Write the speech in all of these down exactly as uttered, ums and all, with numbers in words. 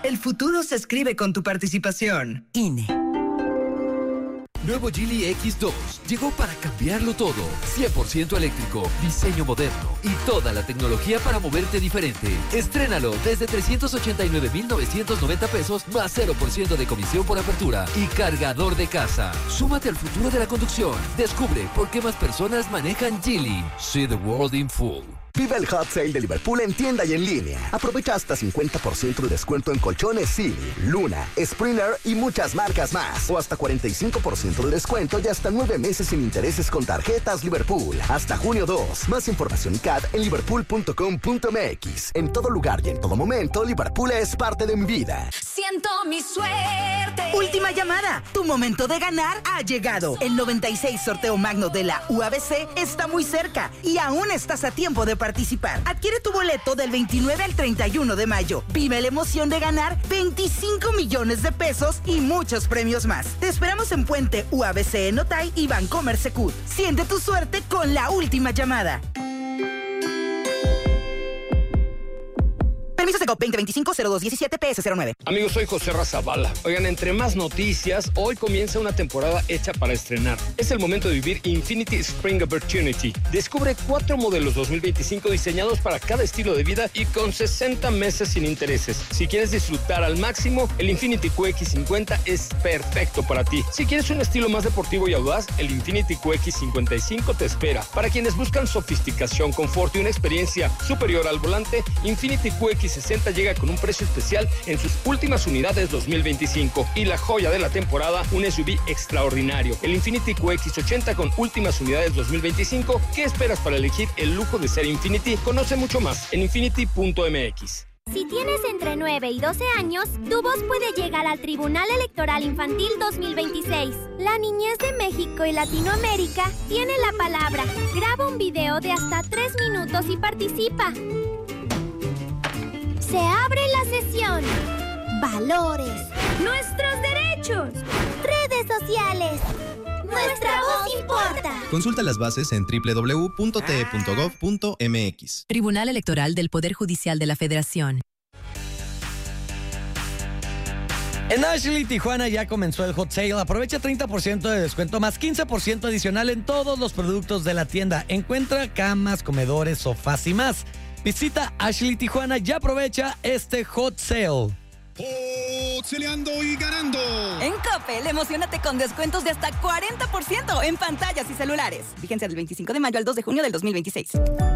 El futuro se escribe con tu participación. I N E. Nuevo Geely equis dos llegó para cambiarlo todo. cien por ciento eléctrico, diseño moderno y toda la tecnología para moverte diferente. Estrénalo desde trescientos ochenta y nueve mil novecientos noventa pesos más cero por ciento de comisión por apertura y cargador de casa. Súmate al futuro de la conducción. Descubre por qué más personas manejan Geely. See the world in full. Vive el Hot Sale de Liverpool en tienda y en línea. Aprovecha hasta cincuenta por ciento de descuento en colchones Silly, Luna, Springer y muchas marcas más. O hasta cuarenta y cinco por ciento de descuento y hasta nueve meses sin intereses con tarjetas Liverpool. Hasta junio dos. Más información y C A D en liverpool punto com punto m x. En todo lugar y en todo momento, Liverpool es parte de mi vida. Siento mi suerte. Última llamada. Tu momento de ganar ha llegado. El noventa y seis sorteo magno de la U A B C está muy cerca y aún estás a tiempo de participar. Adquiere tu boleto del veintinueve al treinta y uno de mayo. Vive la emoción de ganar veinticinco millones de pesos y muchos premios más. Te esperamos en Puente U A B C en Otay y Vancomer Secut. Siente tu suerte con la última llamada. Permiso Segov veinte veinticinco cero dos diecisiete P S cero nueve. Amigos, soy José Razabala. Oigan, entre más noticias, hoy comienza una temporada hecha para estrenar. Es el momento de vivir Infiniti Spring Opportunity. Descubre cuatro modelos dos mil veinticinco diseñados para cada estilo de vida y con sesenta meses sin intereses. Si quieres disfrutar al máximo, el Infiniti Q X cincuenta es perfecto para ti. Si quieres un estilo más deportivo y audaz, el Infiniti Q X cincuenta y cinco te espera. Para quienes buscan sofisticación, confort y una experiencia superior al volante, Infiniti Q X sesenta llega con un precio especial en sus últimas unidades dos mil veinticinco. Y la joya de la temporada, un S U V extraordinario, el Infiniti Q X ochenta con últimas unidades dos mil veinticinco. ¿Qué esperas para elegir el lujo de ser Infiniti? Conoce mucho más en infiniti punto m x. Si tienes entre nueve y doce años, tu voz puede llegar al Tribunal Electoral Infantil dos mil veintiséis. La niñez de México y Latinoamérica tiene la palabra. Graba un video de hasta tres minutos y participa. Se abre la sesión. Valores. Nuestros derechos. Redes sociales. Nuestra voz importa. Consulta las bases en doble u doble u doble u punto t e punto gov punto m x. Tribunal Electoral del Poder Judicial de la Federación. En Ashley Tijuana ya comenzó el Hot Sale. Aprovecha treinta por ciento de descuento más quince por ciento adicional en todos los productos de la tienda. Encuentra camas, comedores, sofás y más. Visita Ashley Tijuana y aprovecha este Hot Sale. Hoteleando y ganando. En Coppel, emocionate con descuentos de hasta cuarenta por ciento en pantallas y celulares. Vigencia del veinticinco de mayo al dos de junio del dos mil veintiséis.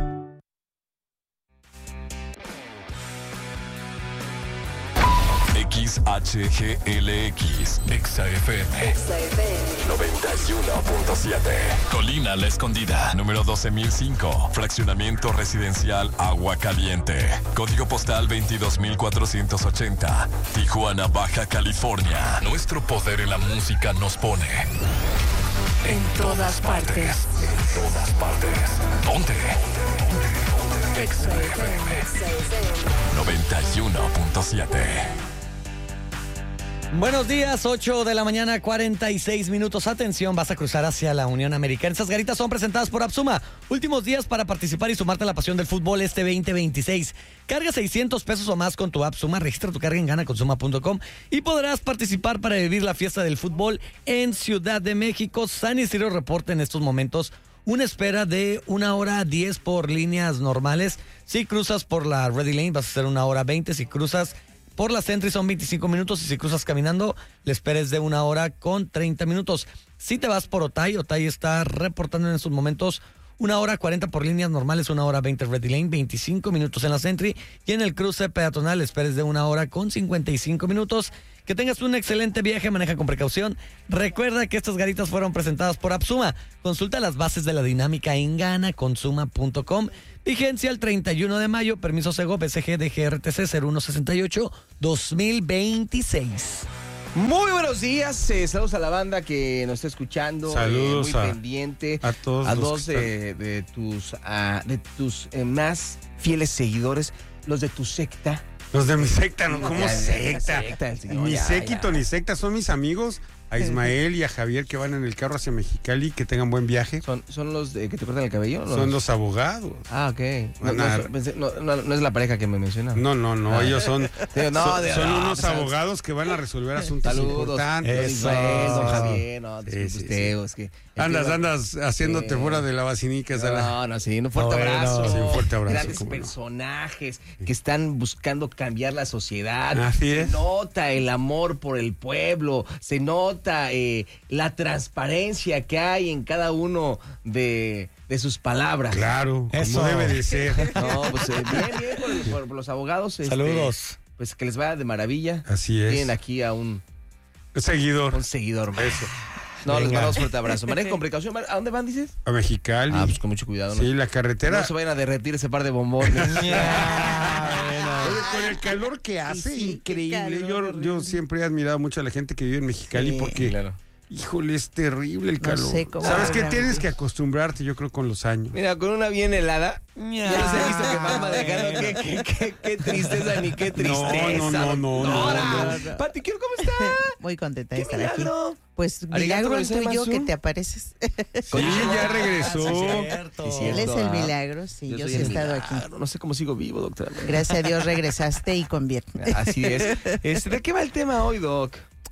X H G L X, Exa F M, noventa y uno punto siete. Colina La Escondida, número doce mil cinco. Fraccionamiento residencial Agua Caliente. Código postal veintidós mil cuatrocientos ochenta. Tijuana, Baja California. Nuestro poder en la música nos pone en todas partes. En todas partes. Ponte. Exa F M, noventa y uno punto siete. Buenos días, ocho de la mañana, cuarenta y seis minutos. Atención, vas a cruzar hacia la Unión Americana. Estas garitas son presentadas por Absuma. Últimos días para participar y sumarte a la pasión del fútbol este veinte veintiséis. Carga seiscientos pesos o más con tu Absuma. Registra tu carga en gana consuma punto com y podrás participar para vivir la fiesta del fútbol en Ciudad de México. San Isidro reporta en estos momentos una espera de una hora diez por líneas normales. Si cruzas por la Ready Lane vas a hacer una hora veinte. Si cruzas por la Sentry son veinticinco minutos y si cruzas caminando, la espera es de una hora con treinta minutos. Si te vas por Otay, Otay está reportando en estos momentos una hora cuarenta por líneas normales, una hora veinte Ready Lane, veinticinco minutos en la Sentry y en el cruce peatonal la espera es de una hora con cincuenta y cinco minutos. Que tengas un excelente viaje, maneja con precaución. Recuerda que estas garitas fueron presentadas por Absuma. Consulta las bases de la dinámica en gana consuma punto com. Vigencia el treinta y uno de mayo. Permiso Segov S G D G R T C cero uno sesenta y ocho dos mil veintiséis. Muy buenos días, eh, saludos a la banda que nos está escuchando. Saludos eh, muy a, pendiente. A todos. A los dos de, de tus, uh, de tus eh, más fieles seguidores, los de tu secta. Los de mi secta, ¿no? ¿Cómo ya, secta? secta señor, ni ya, séquito ya. ni secta, son mis amigos a Ismael y a Javier que van en el carro hacia Mexicali, que tengan buen viaje. ¿Son, son los de que te cortan el cabello? Los... Son los abogados. Ah, ok. No, no, pensé, no, no, no es la pareja que me mencionaba. No, no, no, ah. ellos son, sí, no, son, de, son no, unos no, abogados que van a resolver asuntos saludos, importantes. Eso. Don Javier, no, sí, sí, sí. Es que, andas, que, andas haciéndote sí. fuera de la vacinica. No, la... no, sí, un fuerte no, abrazo. No. Sí, un fuerte abrazo. Grandes personajes no. que están buscando cambiar la sociedad. Así es. Se nota el amor por el pueblo, se nota eh, la transparencia que hay en cada uno de, de sus palabras. Claro, eso como debe de ser. No, pues eh, bien, bien por, por los abogados. Saludos. Este, pues que les vaya de maravilla. Así es. Tienen aquí a un... Un seguidor. Un seguidor más. Eso. No, Venga. Les mandamos un fuerte abrazo. Manejen con precaución. ¿A dónde van, dices? A Mexicali. Ah, pues con mucho cuidado, ¿no? Sí, la carretera. No se vayan a derretir ese par de bombones. Oye, con el calor que hace, sí, increíble. Calor, yo, yo siempre he admirado mucho a la gente que vive en Mexicali sí, porque, claro. híjole, es terrible el calor. No sé cómo ¿Sabes qué? Tienes que acostumbrarte, yo creo, con los años. Mira, con una bien helada, ya, ya les he visto que van manejando. Qué, qué, qué, qué tristeza, ni qué tristeza. No, no, no, no. no, no, no. Pati, ¿cómo está? Muy contenta de estar milagro? aquí. Pues milagro tuyo que te apareces. Sí, ya regresó. Sí, sí, él es el milagro, sí, yo, yo sí he estado milagro. aquí. No sé cómo sigo vivo, doctora. Gracias a Dios regresaste y con bien. Así es. Este, ¿de qué va el tema hoy, Doc?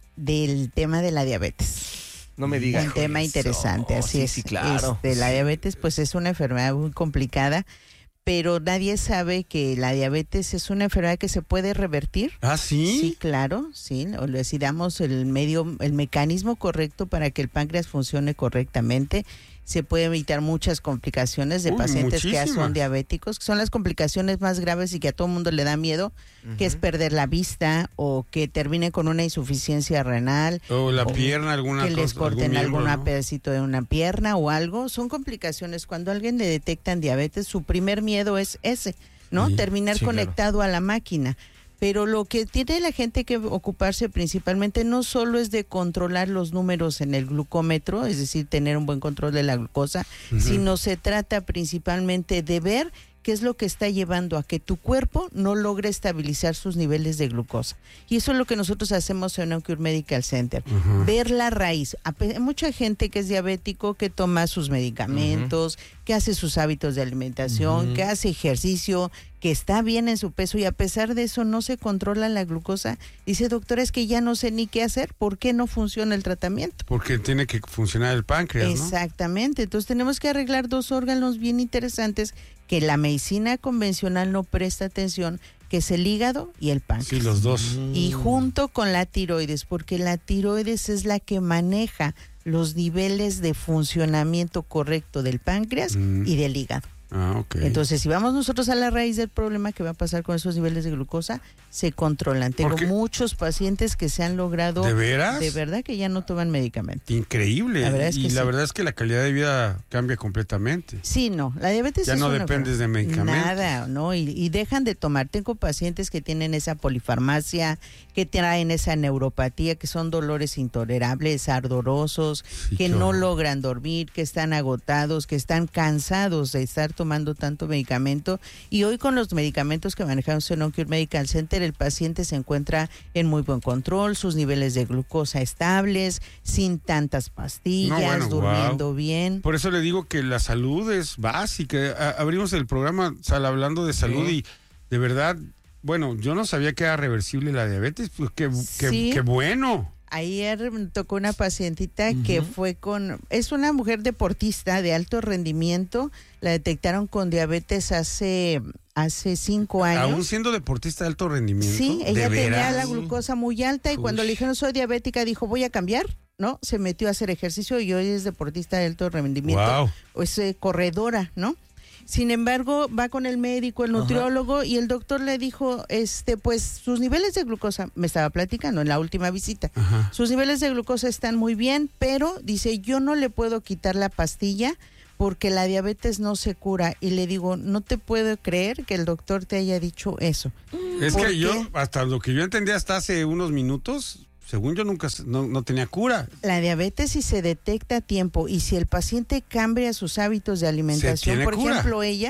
Del tema de la diabetes. No me digas. Un tema eso. interesante, así sí, es. Sí, claro. Este, la diabetes, pues es una enfermedad muy complicada, pero nadie sabe que la diabetes es una enfermedad que se puede revertir. ¿Ah, sí? Sí, claro, sí. O le damos el medio, el mecanismo correcto para que el páncreas funcione correctamente. Se puede evitar muchas complicaciones de Uy, pacientes muchísimas. que ya son diabéticos, que son las complicaciones más graves y que a todo mundo le da miedo, uh-huh. que es perder la vista o que termine con una insuficiencia renal. O la o pierna, alguna que cosa. les corten algún algún ¿no? pedacito de una pierna o algo. Son complicaciones. Cuando a alguien le detectan diabetes, su primer miedo es ese, ¿no? Sí, terminar sí, conectado claro. a la máquina. Pero lo que tiene la gente que ocuparse principalmente no solo es de controlar los números en el glucómetro, es decir, tener un buen control de la glucosa, uh-huh. sino se trata principalmente de ver qué es lo que está llevando a que tu cuerpo no logre estabilizar sus niveles de glucosa. Y eso es lo que nosotros hacemos en Oncure Medical Center, uh-huh. ver la raíz. Hay mucha gente que es diabético, que toma sus medicamentos, uh-huh. que hace sus hábitos de alimentación, uh-huh. que hace ejercicio, que está bien en su peso y a pesar de eso no se controla la glucosa. Dice, doctora, es que ya no sé ni qué hacer. ¿Por qué no funciona el tratamiento? Porque tiene que funcionar el páncreas, ¿no? Exactamente. Entonces tenemos que arreglar dos órganos bien interesantes que la medicina convencional no presta atención, que es el hígado y el páncreas. Sí, los dos. Y junto con la tiroides, porque la tiroides es la que maneja los niveles de funcionamiento correcto del páncreas mm. y del hígado. Ah, ok. Entonces, si vamos nosotros a la raíz del problema que va a pasar con esos niveles de glucosa, se controlan. Tengo muchos pacientes que se han logrado... ¿De veras? De verdad que ya no toman medicamento. Increíble. La verdad es y que la sí. verdad es que la calidad de vida cambia completamente. Sí, no. La diabetes ya es no una dependes de medicamentos. Nada, ¿no? Y, y dejan de tomar. Tengo pacientes que tienen esa polifarmacia, que traen esa neuropatía, que son dolores intolerables, ardorosos, sí, que no logran dormir, que están agotados, que están cansados de estar tomando tanto medicamento. Y hoy con los medicamentos que manejamos en Oncure Medical Center, el paciente se encuentra en muy buen control, sus niveles de glucosa estables, sin tantas pastillas, no, bueno, durmiendo wow. bien. Por eso le digo que la salud es básica. A- abrimos el programa Sal hablando de salud sí. y de verdad, bueno, yo no sabía que era reversible la diabetes, pues qué, qué, sí. qué bueno. Ayer me tocó una pacientita uh-huh. que fue con, es una mujer deportista de alto rendimiento, la detectaron con diabetes hace, hace cinco años. Aún siendo deportista de alto rendimiento. Sí, ella ¿De tenía veras? la glucosa muy alta y Uy. cuando le dijeron soy diabética dijo voy a cambiar, ¿no? Se metió a hacer ejercicio y hoy es deportista de alto rendimiento, wow. o es eh, corredora, ¿no? Sin embargo, va con el médico, el nutriólogo, Ajá. y el doctor le dijo, este, pues sus niveles de glucosa, me estaba platicando en la última visita, Ajá. sus niveles de glucosa están muy bien, pero dice, yo no le puedo quitar la pastilla porque la diabetes no se cura. Y le digo, no te puedo creer que el doctor te haya dicho eso. Es que qué? yo, hasta lo que yo entendía hasta hace unos minutos, según yo nunca, no, no tenía cura. La diabetes si se detecta a tiempo y si el paciente cambia sus hábitos de alimentación, por cura? ejemplo ella,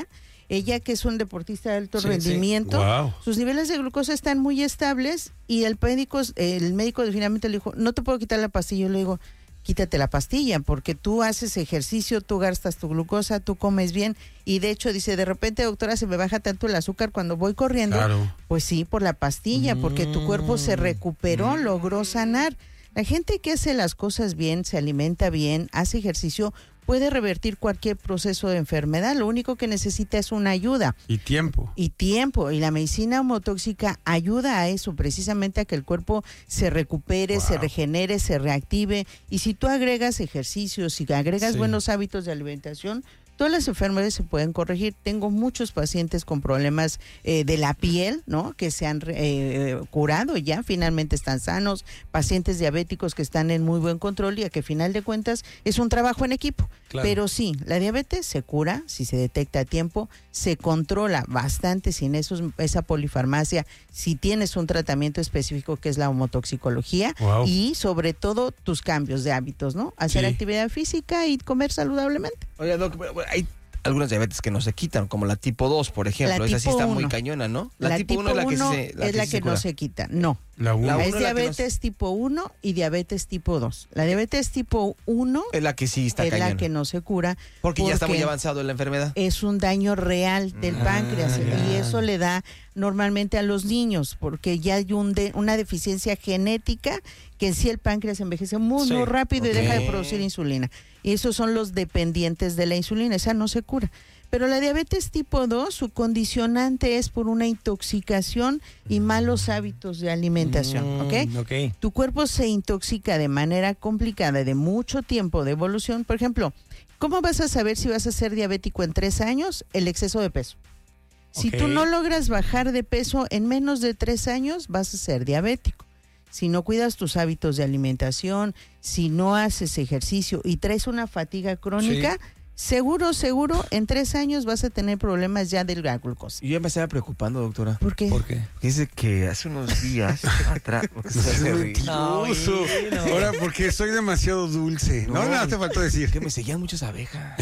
Ella, que es un deportista de alto Sí, rendimiento, sí. Wow. sus niveles de glucosa están muy estables y el médico, el médico finalmente le dijo, no te puedo quitar la pastilla. Yo le digo, quítate la pastilla, porque tú haces ejercicio, tú gastas tu glucosa, tú comes bien, y de hecho dice, de repente, doctora, se me baja tanto el azúcar cuando voy corriendo. Claro. Pues sí, por la pastilla, mm. porque tu cuerpo se recuperó, mm. logró sanar. La gente que hace las cosas bien, se alimenta bien, hace ejercicio, puede revertir cualquier proceso de enfermedad. Lo único que necesita es una ayuda. Y tiempo. Y tiempo. Y la medicina homotóxica ayuda a eso, precisamente a que el cuerpo se recupere, wow. se regenere, se reactive. Y si tú agregas ejercicios, si agregas sí. buenos hábitos de alimentación, todas las enfermedades se pueden corregir. Tengo muchos pacientes con problemas eh, de la piel, ¿no? Que se han eh, curado ya, finalmente están sanos. Pacientes diabéticos que están en muy buen control y a que, final de cuentas, es un trabajo en equipo. Claro. Pero sí, la diabetes se cura si se detecta a tiempo, se controla bastante sin esos, esa polifarmacia, si tienes un tratamiento específico que es la homotoxicología. Wow. Y sobre todo tus cambios de hábitos, ¿no? Hacer sí. actividad física y comer saludablemente. Oye, Doc, hay algunas diabetes que no se quitan, como la tipo dos, por ejemplo. Esa sí está uno. muy cañona, ¿no? La, la tipo uno es la que, se, la es que, la se que no se quita. No. La uno. Es diabetes no se... tipo uno y diabetes tipo dos. La diabetes tipo uno es la que sí está es cañona. la que no se cura. Porque, porque ya está muy avanzado en la enfermedad. Es un daño real del ah, páncreas ya. y eso le da normalmente a los niños, porque ya hay un de, una deficiencia genética que en sí el páncreas envejece muy, sí. muy rápido okay. y deja de producir insulina. Y esos son los dependientes de la insulina, esa no se cura. Pero la diabetes tipo dos, su condicionante es por una intoxicación y malos hábitos de alimentación, ¿ok? okay. Tu cuerpo se intoxica de manera complicada, de mucho tiempo de evolución. Por ejemplo, ¿cómo vas a saber si vas a ser diabético en tres años? El exceso de peso. Si okay. tú no logras bajar de peso en menos de tres años, vas a ser diabético. Si no cuidas tus hábitos de alimentación, si no haces ejercicio y traes una fatiga crónica... Sí. Seguro, seguro, en tres años vas a tener problemas ya de la glucosa. Yo ya me estaba preocupando, doctora. ¿Por qué? ¿Por qué? Porque dice que hace unos días atrás... Es mentiroso. No, ahora, porque soy demasiado dulce. No, no, no te faltó decir. Que me seguían muchas abejas.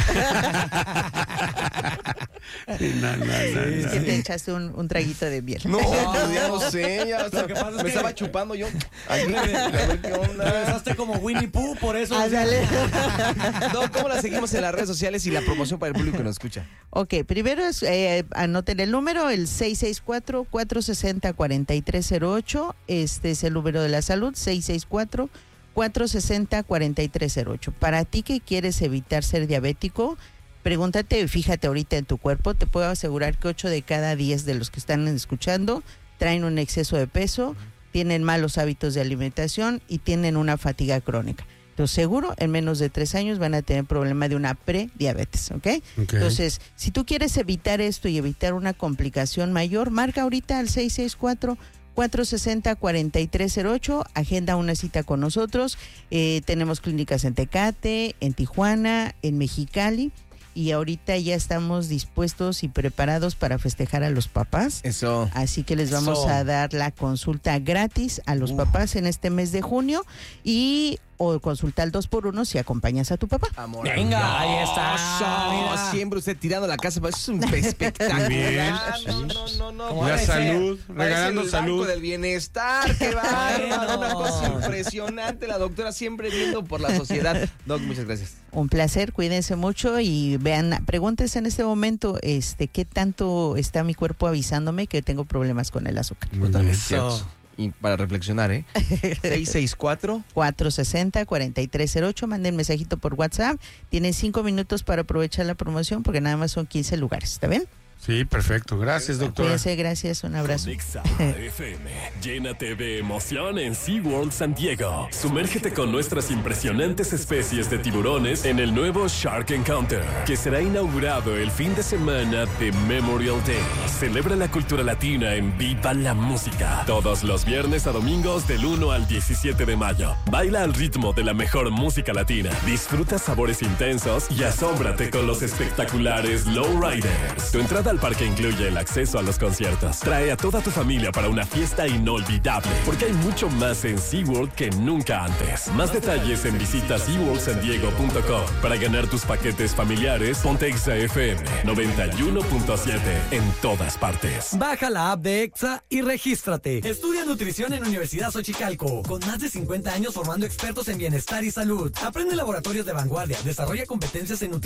Sí, no, no, no, es no. que te echaste un, un traguito de miel. No, ya no sé. Ya hasta que pasa es me que... estaba chupando yo. Ay, a ver qué onda. Regresaste como Winnie Pooh, por eso. Ah, dale. No, ¿cómo la seguimos en las redes sociales y la promoción para el público que nos escucha? Ok, primero es, eh, anoten el número, el seis seis cuatro, cuatro seis cero, cuatro tres cero ocho. Este es el número de la salud, seis seis cuatro, cuatro seis cero, cuatro tres cero ocho. Para ti que quieres evitar ser diabético, pregúntate, fíjate ahorita en tu cuerpo, te puedo asegurar que ocho de cada diez de los que están escuchando traen un exceso de peso, tienen malos hábitos de alimentación y tienen una fatiga crónica. Entonces, seguro, en menos de tres años van a tener problema de una prediabetes, ¿ok? okay. Entonces, si tú quieres evitar esto y evitar una complicación mayor, marca ahorita al seis seis cuatro, cuatro seis cero, cuatro tres cero ocho, agenda una cita con nosotros. Eh, tenemos clínicas en Tecate, en Tijuana, en Mexicali. Y ahorita ya estamos dispuestos y preparados para festejar a los papás. Eso. Así que les vamos Eso. a dar la consulta gratis a los uh. papás en este mes de junio. Y o consulta al dos por uno si acompañas a tu papá. Amor. Venga, no, ahí está. No, siempre usted tirando la casa, es un espectáculo. Bien. No, no, no, no. La salud, regalando el salud. Banco del Bienestar, que va. No. Una cosa impresionante, la doctora siempre viendo por la sociedad. Doc, muchas gracias. Un placer, cuídense mucho y vean, pregúntense en este momento, este, qué tanto está mi cuerpo avisándome que tengo problemas con el azúcar. Totalmente cierto. Y para reflexionar, ¿eh? seis seis cuatro, cuatro seis cero, cuatro tres cero ocho. Manden mensajito por WhatsApp. Tienen cinco minutos para aprovechar la promoción porque nada más son quince lugares. ¿Está bien? Sí, perfecto. Gracias, doctora. Cuídense, gracias. Un abrazo. Exa F M. Llénate de emoción en SeaWorld San Diego. Sumérgete con nuestras impresionantes especies de tiburones en el nuevo Shark Encounter, que será inaugurado el fin de semana de Memorial Day. Celebra la cultura latina en Viva la Música. Todos los viernes a domingos del uno al diecisiete de mayo. Baila al ritmo de la mejor música latina. Disfruta sabores intensos y asómbrate con los espectaculares Lowriders. Tu entrada entrada al parque incluye el acceso a los conciertos. Trae a toda tu familia para una fiesta inolvidable, porque hay mucho más en SeaWorld que nunca antes. Más detalles en visita sea world san diego punto com. Para ganar tus paquetes familiares, ponte Exa F M noventa y uno punto siete en todas partes. Baja la app de Exa y regístrate. Estudia nutrición en Universidad Xochicalco, con más de cincuenta años formando expertos en bienestar y salud. Aprende laboratorios de vanguardia, desarrolla competencias en nutrición